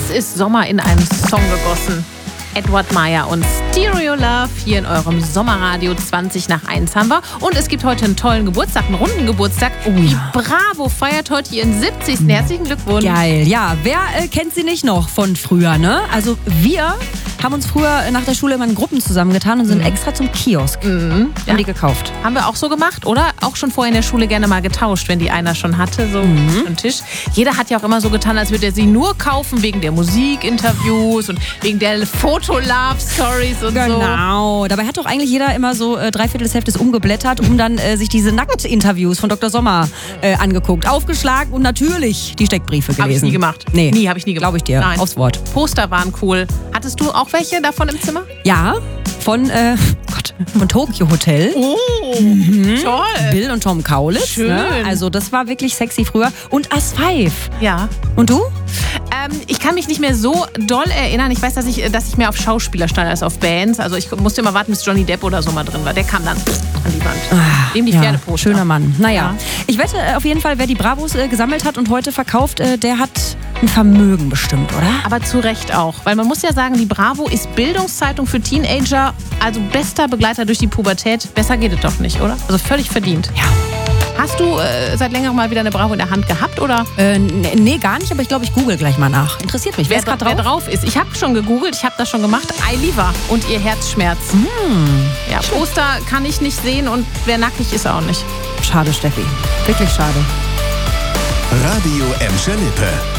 Es ist Sommer in einem Song gegossen. Edward Meyer und Stereo Love hier in eurem Sommerradio 20 nach 1 haben wir. Und es gibt heute einen tollen Geburtstag, einen runden Geburtstag. Oh ja. Die Bravo feiert heute ihren 70. Herzlichen Glückwunsch. Geil, ja. Wer kennt sie nicht noch von früher, ne? Also wir haben uns früher nach der Schule immer in Gruppen zusammengetan und sind extra zum Kiosk. Haben die gekauft. Haben wir auch so gemacht, oder? Auch schon vorher in der Schule gerne mal getauscht, wenn die einer schon hatte, so am Tisch. Jeder hat ja auch immer so getan, als würde er sie nur kaufen wegen der Musikinterviews und wegen der Foto-Love-Stories und so. Genau. Dabei hat doch eigentlich jeder immer so 3/4 des Heftes umgeblättert, um dann sich diese Nackt-Interviews von Dr. Sommer angeguckt, aufgeschlagen und natürlich die Steckbriefe gelesen. Habe ich nie gemacht. Nee. Nie, habe ich nie gemacht. Glaube ich dir. Nein. Aufs Wort. Poster waren cool. Hattest du auch welche davon im Zimmer? Ja, von Tokyo Hotel. Oh, toll. Bill und Tom Kaulitz. Schön. Ne? Also das war wirklich sexy früher. Und As 5. Ja. Und du? Ich kann mich nicht mehr so doll erinnern. Ich weiß, dass ich mehr auf Schauspieler stand als auf Bands. Also ich musste immer warten, bis Johnny Depp oder so mal drin war. Der kam dann an die Wand. Dem die Pferdeposter. Schöner Mann. Naja, Ja. ich wette auf jeden Fall, wer die Bravos gesammelt hat und heute verkauft, der hat ein Vermögen bestimmt, oder? Aber zu Recht auch. Weil man muss ja sagen, die Bravo ist Bildungszeitung für Teenager. Also bester Begleiter durch die Pubertät. Besser geht es doch nicht, oder? Also völlig verdient. Ja. Hast du seit längerem mal wieder eine Bravo in der Hand gehabt, oder? Nee, gar nicht, aber ich glaube, ich google gleich mal nach. Interessiert mich. Wer ist gerade Wer drauf? drauf ist. Ich habe schon gegoogelt, ich habe das schon gemacht. Eiliva und ihr Herzschmerz. Ja, Poster kann ich nicht sehen und wer nackig ist auch nicht. Schade, Steffi. Wirklich schade. Radio Emscher Lippe.